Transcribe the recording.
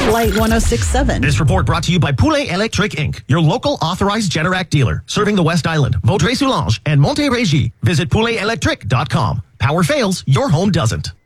Flight 1067. This report brought to you by Poulet Electric Inc., your local authorized Generac dealer, serving the West Island, Vaudreuil-Soulanges, and Montérégie. Visit pouletelectric.com. Power fails, your home doesn't.